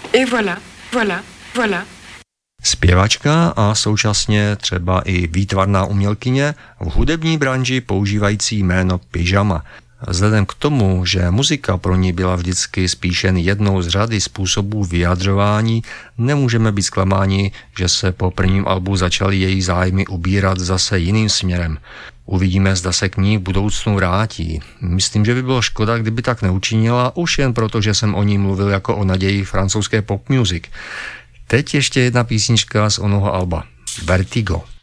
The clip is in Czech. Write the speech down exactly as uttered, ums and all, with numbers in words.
Et voilà, voilà, voilà. Zpěvačka a současně třeba i výtvarná umělkyně v hudební branži používající jméno Pyžama. Vzhledem k tomu, že muzika pro ní byla vždycky spíš jen jednou z řady způsobů vyjadřování, nemůžeme být zklamáni, že se po prvním albu začaly její zájmy ubírat zase jiným směrem. Uvidíme, zda se k ní v budoucnu vrátí. Myslím, že by bylo škoda, kdyby tak neučinila, už jen proto, že jsem o ní mluvil jako o naději francouzské pop music. Teď ještě jedna písnička z onoho alba. Vertigo.